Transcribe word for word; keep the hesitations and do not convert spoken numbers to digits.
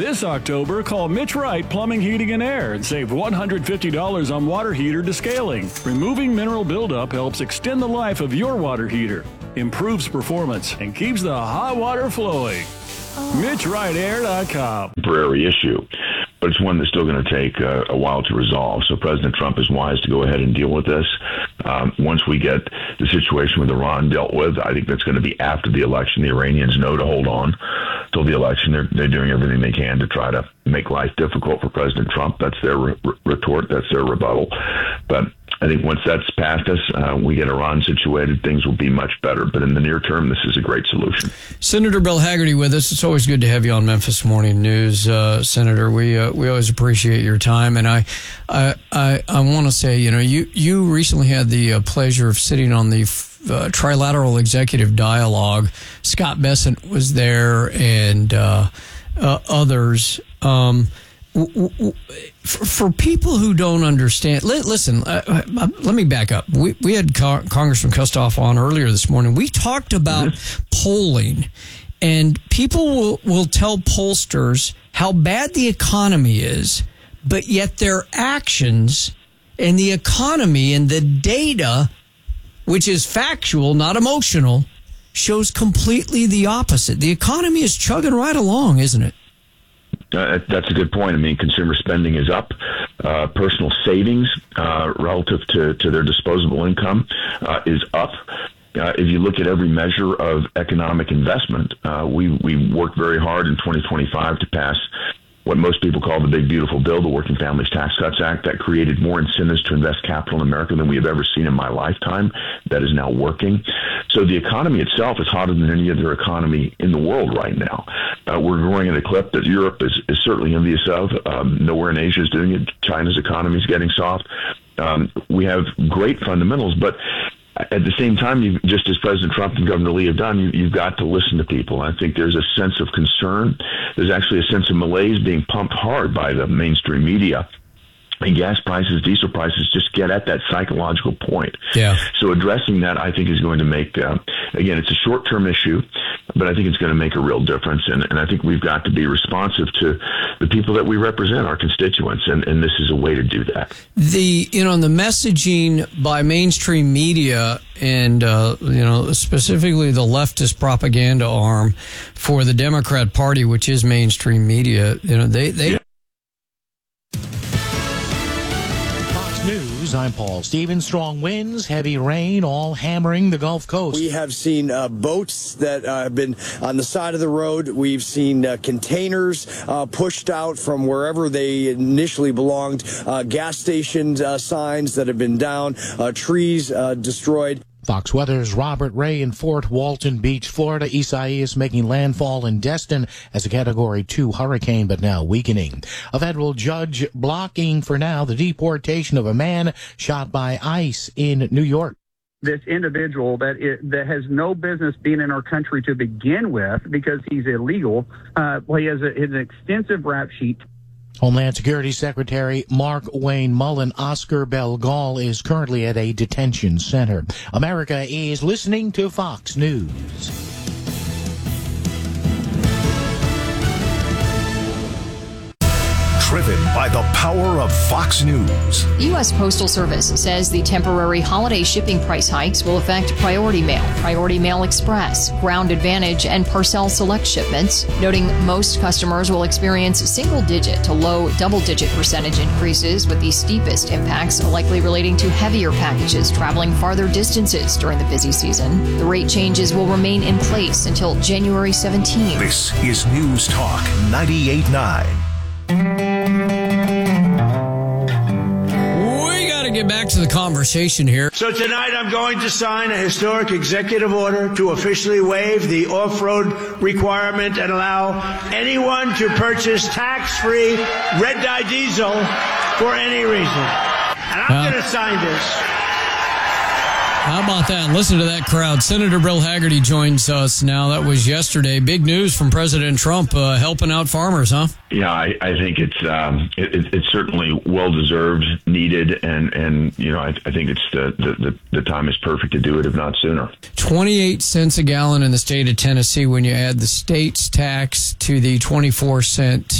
This October, call Mitch Wright Plumbing, Heating, and Air and save one hundred fifty dollars on water heater descaling. Removing mineral buildup helps extend the life of your water heater, improves performance, and keeps the hot water flowing. Mitch Wright Air dot com. Temporary issue, but it's one that's still going to take uh, a while to resolve. So President Trump is wise to go ahead and deal with this. Um, once we get the situation with Iran dealt with, I think that's going to be after the election. The Iranians know to hold on till the election. They're, they're doing everything they can to try to make life difficult for President Trump. That's their re- retort. That's their rebuttal. But I think once that's past us, uh, we get Iran situated, things will be much better. But in the near term, this is a great solution. Senator Bill Hagerty with us. It's always good to have you on Memphis Morning News, uh, Senator. We uh, we always appreciate your time. And I I I, I want to say, you know, you, you recently had the uh, pleasure of sitting on the uh, Trilateral Executive Dialogue. Scott Bessent was there and uh, uh, others. Um For, for people who don't understand, li- listen, uh, uh, let me back up. We, we had Con- Congressman Kustoff on earlier this morning. We talked about polling, and people will, will tell pollsters how bad the economy is, but yet their actions and the economy and the data, which is factual, not emotional, shows completely the opposite. The economy is chugging right along, isn't it? Uh, that's a good point. I mean, consumer spending is up. Uh, personal savings uh, relative to, to their disposable income uh, is up. Uh, if you look at every measure of economic investment, uh, we, we worked very hard in twenty twenty-five to pass what most people call the Big Beautiful Bill, the Working Families Tax Cuts Act, that created more incentives to invest capital in America than we have ever seen in my lifetime. That is now working. So the economy itself is hotter than any other economy in the world right now. Uh, we're growing at a clip that Europe is, is certainly envious of. Um, nowhere in Asia is doing it. China's economy is getting soft. Um, we have great fundamentals, but at the same time, you, just as President Trump and Governor Lee have done, you, you've got to listen to people. I think there's a sense of concern. There's actually a sense of malaise being pumped hard by the mainstream media. And gas prices, diesel prices just get at that psychological point. Yeah. So addressing that, I think, is going to make, uh, again, it's a short-term issue, but I think it's going to make a real difference. And, and I think we've got to be responsive to the people that we represent, our constituents, and, and this is a way to do that. The, you know, the messaging by mainstream media and, uh, you know, specifically the leftist propaganda arm for the Democrat Party, which is mainstream media, you know, they, they, yeah. News, I'm Paul Stevens. Strong winds, heavy rain, all hammering the Gulf Coast. We have seen uh, boats that uh, have been on the side of the road. We've seen uh, containers uh, pushed out from wherever they initially belonged, uh, gas station uh, signs that have been down, uh, trees uh, destroyed. Fox Weather's Robert Ray in Fort Walton Beach, Florida. Isaias making landfall in Destin as a Category two hurricane, but now weakening. A federal judge blocking for now the deportation of a man shot by ICE in New York. This individual that is, that has no business being in our country to begin with because he's illegal. Uh, well, he has, a, he has an extensive rap sheet. Homeland Security Secretary Mark Wayne Mullen, Oscar Belgal, is currently at a detention center. America is listening to Fox News. Driven by the power of Fox News. The U S Postal Service says the temporary holiday shipping price hikes will affect Priority Mail, Priority Mail Express, Ground Advantage, and Parcel Select shipments, noting most customers will experience single-digit to low double-digit percentage increases, with the steepest impacts likely relating to heavier packages traveling farther distances during the busy season. The rate changes will remain in place until January seventeenth. This is News Talk ninety-eight point nine. We got to get back to the conversation here. So tonight I'm going to sign a historic executive order to officially waive the off-road requirement and allow anyone to purchase tax-free red-dye diesel for any reason. And I'm uh, going to sign this. How about that? Listen to that crowd. Senator Bill Hagerty joins us now. That was yesterday. Big news from President Trump uh, helping out farmers, huh? Yeah, I, I think it's um, it, it's certainly well deserved, needed, and and you know I, I think it's the, the the time is perfect to do it, if not sooner. Twenty-eight cents a gallon in the state of Tennessee when you add the state's tax to the twenty-four cent